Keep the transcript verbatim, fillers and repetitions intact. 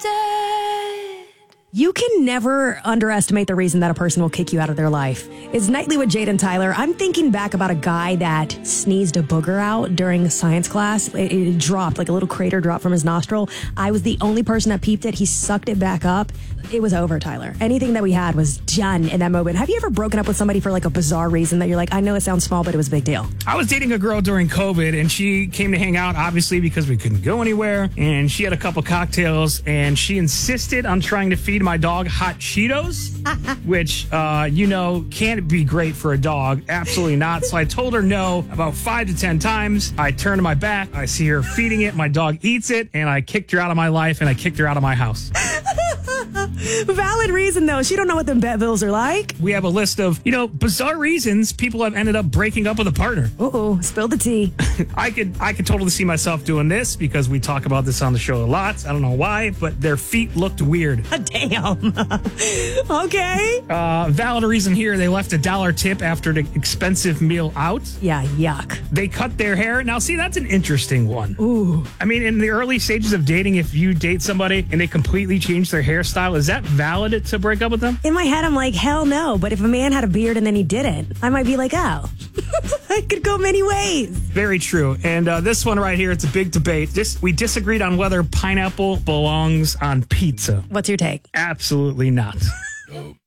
dead. You can never underestimate the reason that a person will kick you out of their life. It's Nightly with Jade and Tyler. I'm thinking back about a guy that sneezed a booger out during science class. It, it dropped, like a little crater dropped from his nostril. I was the only person that peeped it. He sucked it back up. It was over, Tyler. Anything that we had was done in that moment. Have you ever broken up with somebody for like a bizarre reason that you're like, I know it sounds small, but it was a big deal? I was dating a girl during COVID, and she came to hang out, obviously, because we couldn't go anywhere. And she had a couple cocktails, and she insisted on trying to feed my dog hot Cheetos, which, uh, you know, can't be great for a dog. Absolutely not. So I told her no about five to ten times. I turned to my back. I see her feeding it. My dog eats it, and I kicked her out of my life, and I kicked her out of my house. Valid reason, though. She don't know what them bet bills are like. We have a list of, you know, bizarre reasons people have ended up breaking up with a partner. Uh-oh, spill the tea. I could I could totally see myself doing this because we talk about this on the show a lot. I don't know why, but their feet looked weird. Damn. Okay. Uh, valid reason here, they left a dollar tip after an expensive meal out. Yeah, yuck. They cut their hair. Now, see, that's an interesting one. Ooh. I mean, in the early stages of dating, if you date somebody and they completely change their hairstyle, is that valid to break up with them? In my head, I'm like, hell no. But if a man had a beard and then he didn't, I might be like, oh, I could go many ways. Very true. And uh, this one right here, it's a big debate. This, we disagreed on whether pineapple belongs on pizza. What's your take? Absolutely not.